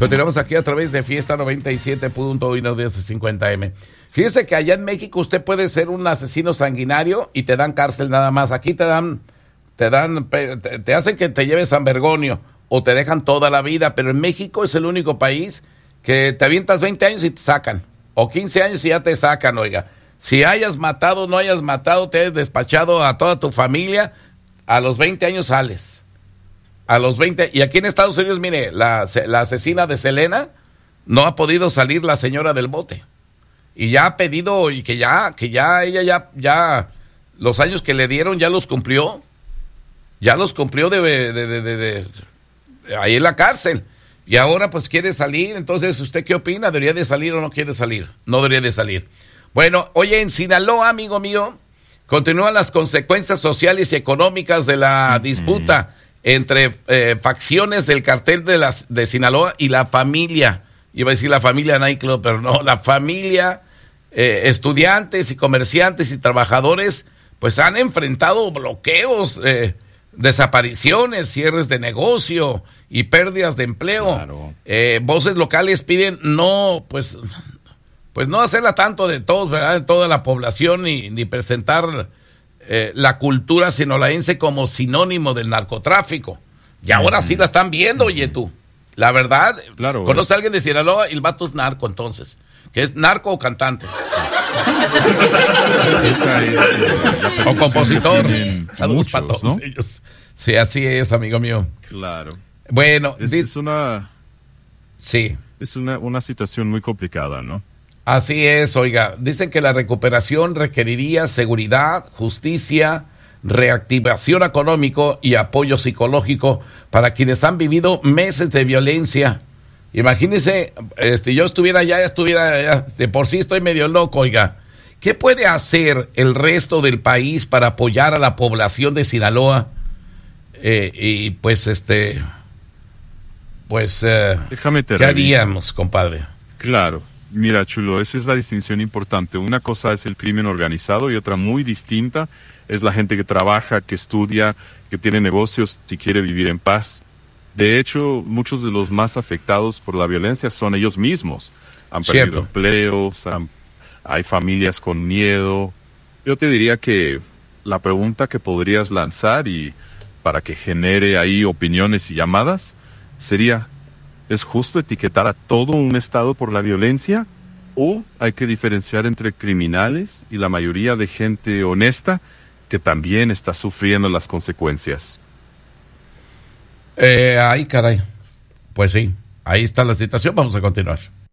Continuamos aquí a través de Fiesta 97.1 y no de 50M. Fíjese que allá en México usted puede ser un asesino sanguinario y te dan cárcel nada más. Aquí te hacen que te lleves San Bergonio o te dejan toda la vida, pero en México es el único país que te avientas 20 años y te sacan, o 15 años y ya te sacan, oiga. Si hayas matado, no hayas matado, te hayas despachado a toda tu familia, a los 20 años sales. A los 20, y aquí en Estados Unidos, mire, la asesina de Selena, no ha podido salir la señora del bote. Y ya ha pedido, y que ya ella ya, los años que le dieron ya los cumplió. Ya los cumplió de ahí en la cárcel. Y ahora pues quiere salir. Entonces, ¿usted qué opina? ¿Debería de salir o no quiere salir? No debería de salir. Bueno, oye, en Sinaloa, amigo mío, continúan las consecuencias sociales y económicas de la disputa entre facciones del cartel de Sinaloa y la familia. Iba a decir la familia Nightclub, pero no, la familia, estudiantes y comerciantes y trabajadores, pues han enfrentado bloqueos, desapariciones, cierres de negocio y pérdidas de empleo. Claro. Voces locales piden no hacerla tanto de todos, ¿verdad? De toda la población, ni presentar la cultura sinaloense como sinónimo del narcotráfico. Y ahora sí la están viendo, oye tú. La verdad, claro, conoce a alguien de Sinaloa y el vato es narco entonces. ¿Que es narco o cantante? Esa es la o compositor. Saludos muchos, para todos, ¿no? ellos. Sí, así es, amigo mío. Claro. Bueno, es una situación muy complicada, ¿no? Así es, oiga. Dicen que la recuperación requeriría seguridad, justicia, reactivación económico y apoyo psicológico para quienes han vivido meses de violencia. Imagínese, yo estuviera allá, de por sí estoy medio loco, oiga. ¿Qué puede hacer el resto del país para apoyar a la población de Sinaloa? Y pues, déjame te ¿qué reviso. haríamos, compadre? Claro. Mira, Chulo, esa es la distinción importante. Una cosa es el crimen organizado y otra muy distinta es la gente que trabaja, que estudia, que tiene negocios y quiere vivir en paz. De hecho, muchos de los más afectados por la violencia son ellos mismos. Han perdido empleos, hay familias con miedo. Yo te diría que la pregunta que podrías lanzar y para que genere ahí opiniones y llamadas sería: ¿es justo etiquetar a todo un estado por la violencia? ¿O hay que diferenciar entre criminales y la mayoría de gente honesta que también está sufriendo las consecuencias? Ay, caray. Pues sí, ahí está la situación. Vamos a continuar.